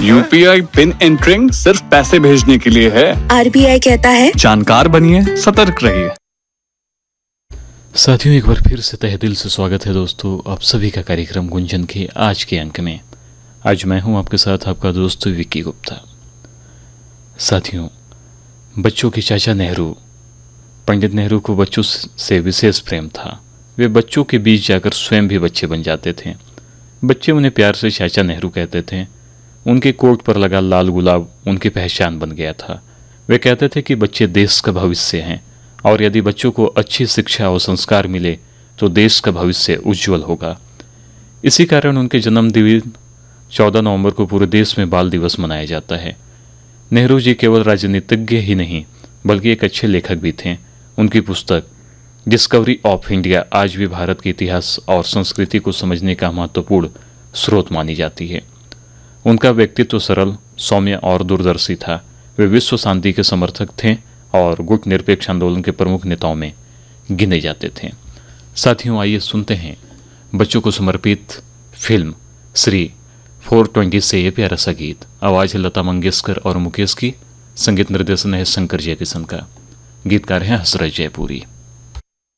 UPI pin entering सिर्फ पैसे भेजने के लिए है। आरबीआई कहता है जानकार बनिए, सतर्क रहिए। साथियों, एक बार फिर से तहे दिल से स्वागत है दोस्तों आप सभी का कार्यक्रम गुंजन के आज के अंक में। आज मैं हूं आपके साथ आपका दोस्त विक्की गुप्ता। साथियों, बच्चों के चाचा नेहरू, पंडित नेहरू को बच्चों से विशेष प्रेम था। वे बच्चों के बीच जाकर स्वयं भी बच्चे बन जाते थे। बच्चे उन्हें प्यार से चाचा नेहरू कहते थे। उनके कोट पर लगा लाल गुलाब उनकी पहचान बन गया था। वे कहते थे कि बच्चे देश का भविष्य हैं और यदि बच्चों को अच्छी शिक्षा और संस्कार मिले तो देश का भविष्य उज्जवल होगा। इसी कारण उनके जन्मदिन 14 नवंबर को पूरे देश में बाल दिवस मनाया जाता है। नेहरू जी केवल राजनीतिज्ञ ही नहीं बल्कि एक अच्छे लेखक भी थे। उनकी पुस्तक डिस्कवरी ऑफ इंडिया आज भी भारत के इतिहास और संस्कृति को समझने का महत्वपूर्ण स्रोत मानी जाती है। उनका व्यक्तित्व सरल, सौम्य और दूरदर्शी था। वे विश्व शांति के समर्थक थे और गुट निरपेक्ष आंदोलन के प्रमुख नेताओं में गिने जाते थे। साथियों, आइए सुनते हैं बच्चों को समर्पित फिल्म श्री 420 से ये प्यारा सा गीत। आवाज है लता मंगेशकर और मुकेश की, संगीत निर्देशन है शंकर जयकिशन का, गीतकार हैं हसरत जयपुरी।